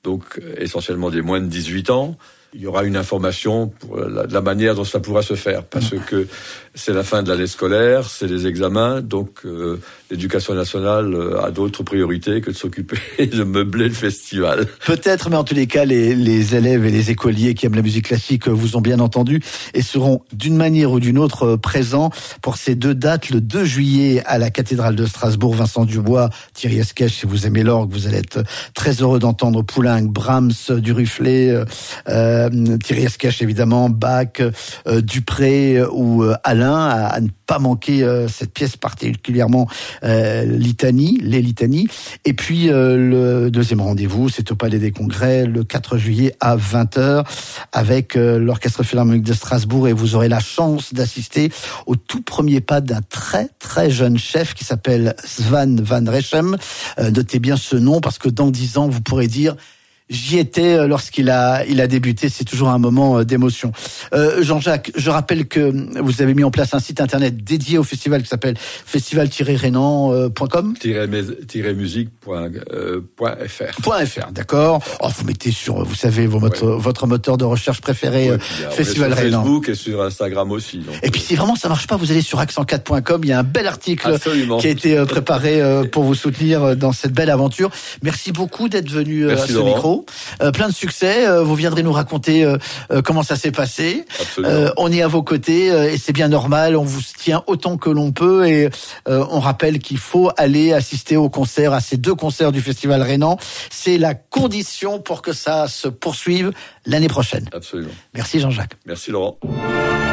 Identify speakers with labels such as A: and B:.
A: donc essentiellement des moins de 18 ans. Il y aura une information pour la manière dont ça pourra se faire, parce que c'est la fin de l'année scolaire, c'est les examens, donc l'éducation nationale a d'autres priorités que de s'occuper de meubler le festival.
B: Peut-être, mais en tous les cas, les élèves et les écoliers qui aiment la musique classique vous ont bien entendu et seront d'une manière ou d'une autre présents pour ces 2 dates. Le 2 juillet à la cathédrale de Strasbourg, Vincent Dubois, Thierry Esquèche, si vous aimez l'orgue, vous allez être très heureux d'entendre Poulenc, Brahms, Duruflé, Thierry Esquèche évidemment, Bach, Dupré ou Alain, à ne pas manquer cette pièce particulièrement les litanies. Et puis le deuxième rendez-vous, c'est au Palais des Congrès le 4 juillet à 20h avec l'Orchestre Philharmonique de Strasbourg, et vous aurez la chance d'assister au tout premier pas d'un très très jeune chef qui s'appelle Svan van Rechem. Notez bien ce nom parce que dans 10 ans vous pourrez dire: j'y étais lorsqu'il a débuté. C'est toujours un moment d'émotion. Jean-Jacques, je rappelle que vous avez mis en place un site internet dédié au festival qui s'appelle festival-renan.com
A: -musique.fr.
B: D'accord. Vous mettez sur, vous savez, votre moteur de recherche préféré, Festival
A: Renan.
B: Renan.
A: Facebook et sur Instagram aussi. Donc.
B: Et puis si vraiment ça marche pas, vous allez sur accent4.com. Il y a un bel article qui a été préparé pour vous soutenir dans cette belle aventure. Merci beaucoup d'être venu à ce micro. Plein de succès. Vous viendrez nous raconter comment ça s'est passé. On est à vos côtés et c'est bien normal. On vous tient autant que l'on peut et on rappelle qu'il faut aller assister au concert, à ces 2 concerts du Festival Renan. C'est la condition pour que ça se poursuive l'année prochaine.
A: Absolument.
B: Merci Jean-Jacques.
A: Merci Laurent.